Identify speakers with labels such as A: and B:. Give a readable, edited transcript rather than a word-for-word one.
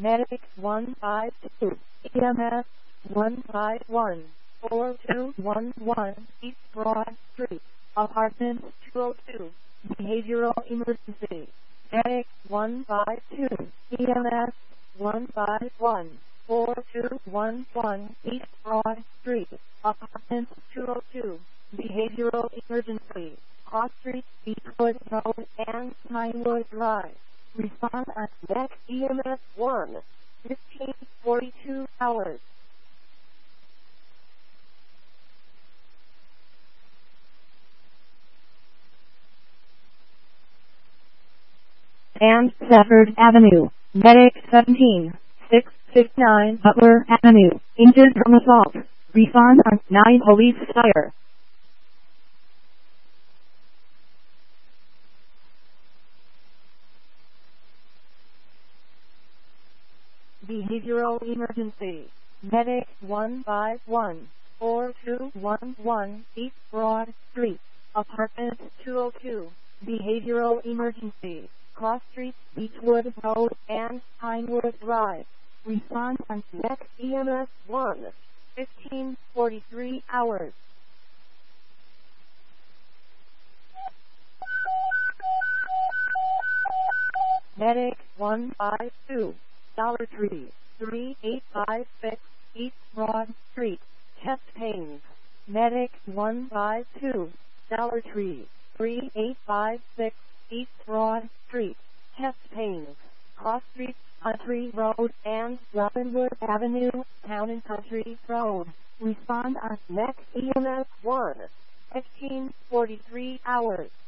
A: Medic 152, EMS 151, 4211 East Broad Street, Apartment 202, Behavioral Emergency. Medic 152, EMS 151, 4211 East Broad Street, Apartment 202, Behavioral Emergency. Cross Street, Beechwood Road, and Pinewood Drive. Respond at Medic EMS 1, 1542 hours. And Stafford Avenue, Medic 17, 659 Butler Avenue, injured from assault. Respond on 9 police fire. Behavioral Emergency. Medic 151, 4211 East Broad Street, Apartment 202, Behavioral Emergency. Cross Street, Beechwood Road, and Pinewood Drive. Respond on Medic EMS 1, 1543 hours. Medic 152, Dollar Tree, 3856 East Broad Street, chest pains. Medic 152, Dollar Tree, 3856 East Broad Street, chest pains. Cross Street, Country Road, and Robinwood Avenue, Town and Country Road. Respond on Medic EMS 1, 1543 hours.